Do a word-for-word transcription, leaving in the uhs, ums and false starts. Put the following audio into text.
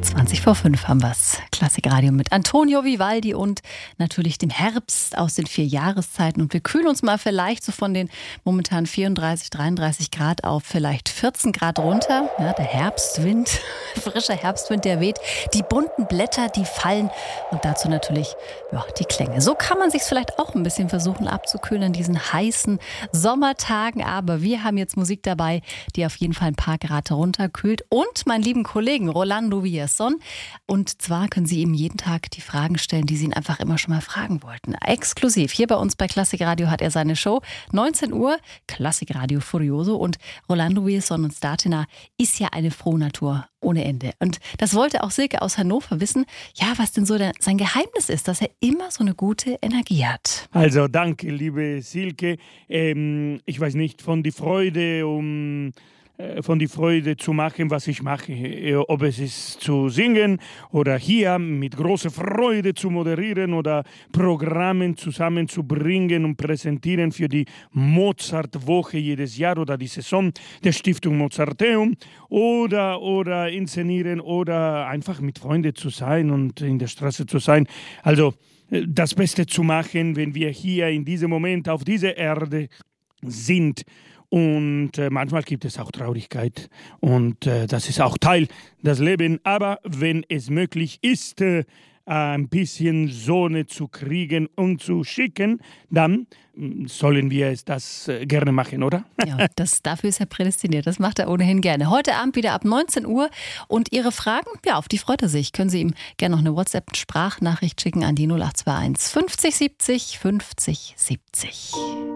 zwanzig vor fünf haben wir's. Klassikradio mit Antonio Vivaldi und natürlich dem Herbst aus den vier Jahreszeiten. Und wir kühlen uns mal vielleicht so von den momentan vierunddreißig, dreiunddreißig Grad auf vielleicht vierzehn Grad runter. Ja, der Herbstwind, frischer Herbstwind, der weht. Die bunten Blätter, die fallen. Und dazu natürlich ja, die Klänge. So kann man sich vielleicht auch ein bisschen versuchen abzukühlen an diesen heißen Sommertagen. Aber wir haben jetzt Musik dabei, die auf jeden Fall ein paar Grad runterkühlt. Und meinen lieben Kollegen Rolando Villazón. Und zwar können Sie ihm jeden Tag die Fragen stellen, die Sie ihn einfach immer schon mal fragen wollten. Exklusiv. Hier bei uns bei Klassikradio hat er seine Show. neunzehn Uhr, Klassikradio Furioso. Und Rolando Villazón und Statina ist ja eine Frohnatur ohne Ende. Und das wollte auch Silke aus Hannover wissen, ja, was denn so der, sein Geheimnis ist, dass er immer so eine gute Energie hat. Also danke, liebe Silke. Ähm, ich weiß nicht, von die Freude um von die Freude zu machen, was ich mache. Ob es ist zu singen oder hier mit großer Freude zu moderieren oder Programmen zusammenzubringen und präsentieren für die Mozart-Woche jedes Jahr oder die Saison der Stiftung Mozarteum oder, oder inszenieren oder einfach mit Freunden zu sein und in der Straße zu sein. Also das Beste zu machen, wenn wir hier in diesem Moment auf dieser Erde sind. Und äh, manchmal gibt es auch Traurigkeit und äh, das ist auch Teil des Lebens. Aber wenn es möglich ist, äh, ein bisschen Sonne zu kriegen und zu schicken, dann äh, sollen wir es das äh, gerne machen, oder? Ja, das, dafür ist er prädestiniert. Das macht er ohnehin gerne. Heute Abend wieder ab neunzehn Uhr. Und Ihre Fragen, ja, auf die freut er sich. Können Sie ihm gerne noch eine WhatsApp-Sprachnachricht schicken an die null acht zwei eins fünfzig siebzig fünfzig siebzig.